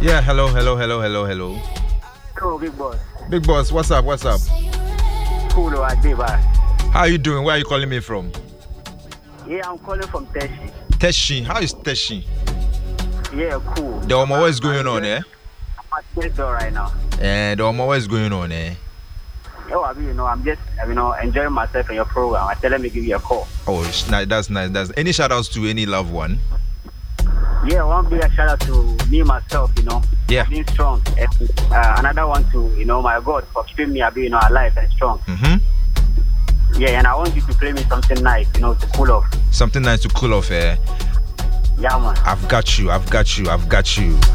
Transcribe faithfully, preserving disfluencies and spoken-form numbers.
Yeah, hello, hello, hello, hello, hello. Cool, big boss. Big boss, what's up? What's up? Cool, I did, but How are you doing? Where are you calling me from? yeah, I'm calling from Teshi. Teshi. How is Teshi? Yeah, cool. The Omo, what is going on, eh? I'm at this door right now. Eh, the Omo, what is going on, eh? Yo, I mean, you know, I'm just, you know, enjoying myself in your program. I tell them to give you a call. Oh, it's nice. That's nice. That's any shout outs to any loved one? Yeah, one big shout out to me myself, you know, Yeah. being strong. And uh, another one to, you know, my God for keeping me, you know, alive and strong. Mm-hmm. Yeah, and I want you to play me something nice, you know, to cool off. Something nice to cool off, eh? Yeah, man. I've got you. I've got you. I've got you.